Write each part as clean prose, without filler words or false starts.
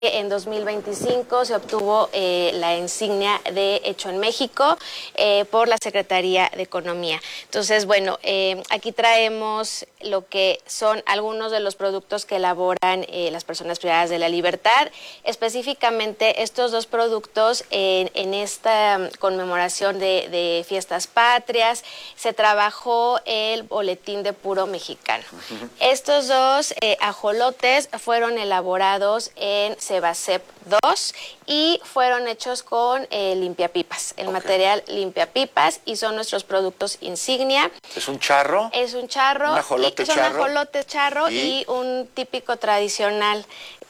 En 2025 se obtuvo la insignia de Hecho en México por la Secretaría de Economía. Entonces, bueno, aquí traemos lo que son algunos de los productos que elaboran las personas privadas de la libertad. Específicamente, estos dos productos en esta conmemoración de Fiestas Patrias, se trabajó el boletín de puro mexicano. Estos dos ajolotes fueron elaborados en Sebacep 2 y fueron hechos con limpiapipas, el material limpiapipas, y son nuestros productos insignia. ¿Es un charro? Es un charro. ¿Un ajolote charro? Son ajolotes charro y un típico tradicional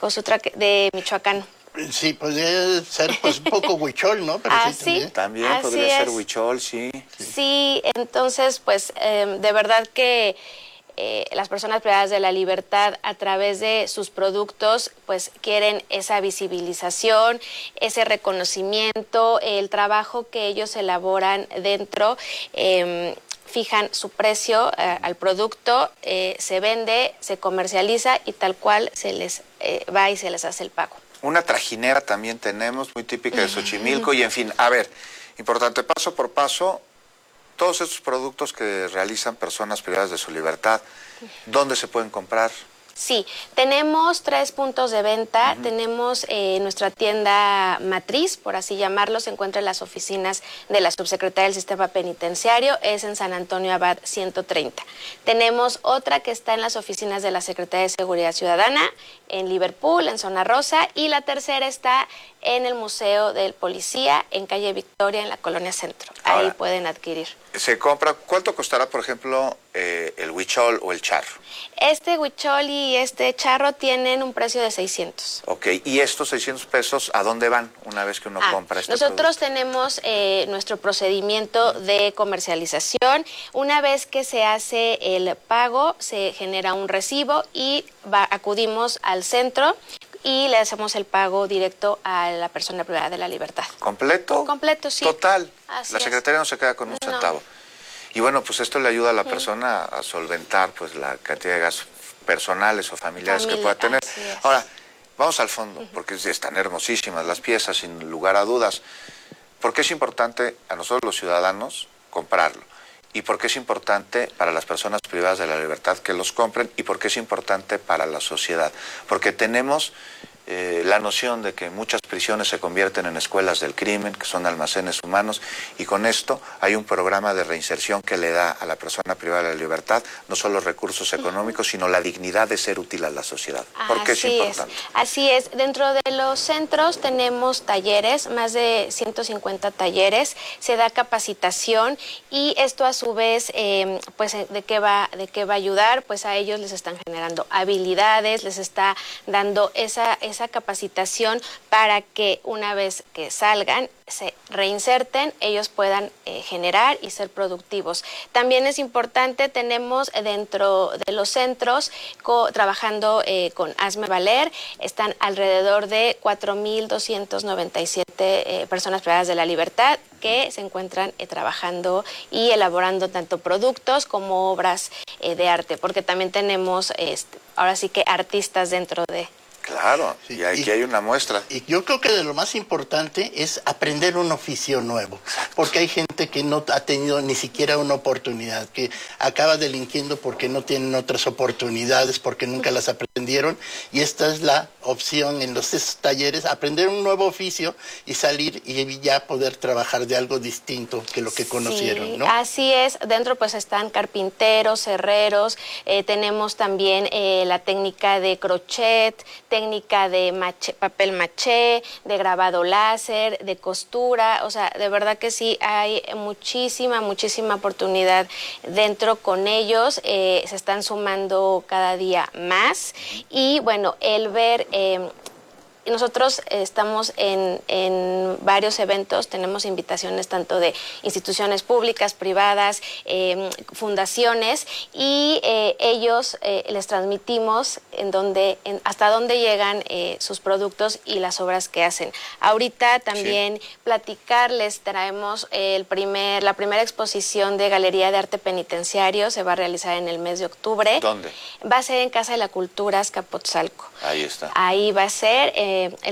de Michoacán. Sí, podría ser pues un poco huichol, ¿no? Pero sí, también podría ser huichol, sí. Sí, entonces pues de verdad que las personas privadas de la libertad, a través de sus productos, pues quieren esa visibilización, ese reconocimiento, el trabajo que ellos elaboran dentro. Fijan su precio al producto, se vende, se comercializa y tal cual se les va y se les hace el pago. Una trajinera también tenemos, muy típica de Xochimilco, y en fin, a ver, importante, paso por paso, todos estos productos que realizan personas privadas de su libertad, ¿dónde se pueden comprar? Sí, tenemos 3 puntos de venta. Tenemos nuestra tienda matriz, por así llamarlo, se encuentra en las oficinas de la Subsecretaría del Sistema Penitenciario, es en San Antonio Abad 130. Tenemos otra que está en las oficinas de la Secretaría de Seguridad Ciudadana, en Liverpool, en Zona Rosa, y la tercera está en el Museo del Policía, en calle Victoria, en la Colonia Centro. Ahí pueden adquirir. Se compra, ¿cuánto costará, por ejemplo, el huichol o el charro? Este huichol y este charro tienen un precio de 600. Ok, ¿y estos 600 pesos a dónde van una vez que uno compra este Nosotros producto? tenemos nuestro procedimiento de comercialización. Una vez que se hace el pago, se genera un recibo y acudimos al centro y le hacemos el pago directo a la persona privada de la libertad. ¿Completo? Completo, sí. Total. Así la secretaria no se queda con un centavo. Y bueno, pues esto le ayuda a la persona a solventar pues la cantidad de gastos personales o familiares que pueda tener. Ahora, vamos al fondo, porque están hermosísimas las piezas, sin lugar a dudas. ¿Por qué es importante a nosotros los ciudadanos comprarlo? ¿Y por qué es importante para las personas privadas de la libertad que los compren? ¿Y por qué es importante para la sociedad? Porque tenemos la noción de que muchas prisiones se convierten en escuelas del crimen, que son almacenes humanos, y con esto hay un programa de reinserción que le da a la persona privada de la libertad no solo recursos económicos, sino la dignidad de ser útil a la sociedad. ¿Por qué es importante? Así es. Dentro de los centros tenemos talleres, más de 150 talleres, se da capacitación y esto a su vez, pues ¿de qué va a ayudar? Pues a ellos les están generando habilidades, les está dando esa capacitación para que una vez que salgan, se reinserten, ellos puedan generar y ser productivos. También es importante, tenemos dentro de los centros, trabajando con Hazme Valer, están alrededor de 4,297 personas privadas de la libertad que se encuentran trabajando y elaborando tanto productos como obras de arte, porque también tenemos ahora sí que artistas dentro de... Claro, sí, y aquí hay una muestra. Y yo creo que de lo más importante es aprender un oficio nuevo, porque hay gente que no ha tenido ni siquiera una oportunidad, que acaba delinquiendo porque no tienen otras oportunidades, porque nunca las aprendieron, y esta es la opción en los talleres, aprender un nuevo oficio y salir y ya poder trabajar de algo distinto que lo que conocieron, ¿no? Así es, dentro pues están carpinteros, herreros, tenemos también la técnica de crochet, técnica de papel maché, de grabado láser, de costura, o sea, de verdad que sí hay muchísima oportunidad dentro con ellos, se están sumando cada día más y bueno, el ver... Nosotros estamos en varios eventos, tenemos invitaciones tanto de instituciones públicas, privadas, fundaciones, y ellos les transmitimos hasta dónde llegan sus productos y las obras que hacen. Ahorita también platicarles, traemos la primera exposición de Galería de Arte Penitenciario, se va a realizar en el mes de octubre. ¿Dónde? Va a ser en Casa de la Cultura, Azcapotzalco. Ahí está. Ahí va a ser, el